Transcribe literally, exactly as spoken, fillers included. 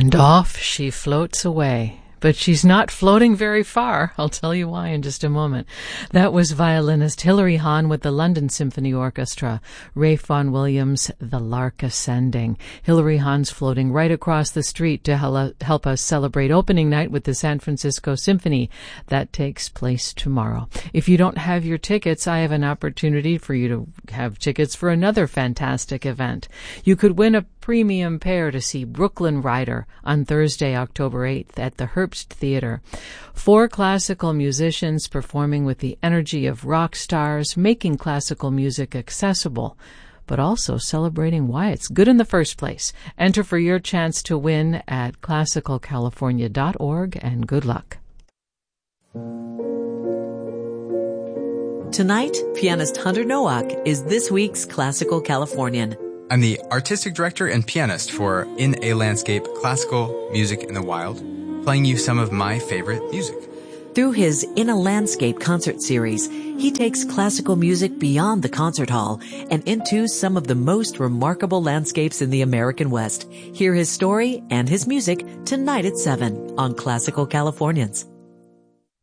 And off she floats away. But she's not floating very far. I'll tell you why in just a moment. That was violinist Hilary Hahn with the London Symphony Orchestra. Ralph Vaughan Williams, The Lark Ascending. Hilary Hahn's floating right across the street to hel- help us celebrate opening night with the San Francisco Symphony. That takes place tomorrow. If you don't have your tickets, I have an opportunity for you to have tickets for another fantastic event. You could win a premium pair to see Brooklyn Rider on Thursday, October eighth at the Herbst Theater. Four classical musicians performing with the energy of rock stars, making classical music accessible, but also celebrating why it's good in the first place. Enter for your chance to win at classical california dot org, and good luck. Tonight, pianist Hunter Nowak is this week's Classical Californian. I'm the artistic director and pianist for In a Landscape, Classical Music in the Wild, playing you some of my favorite music. Through his In a Landscape concert series, he takes classical music beyond the concert hall and into some of the most remarkable landscapes in the American West. Hear his story and his music tonight at seven on Classical Californians.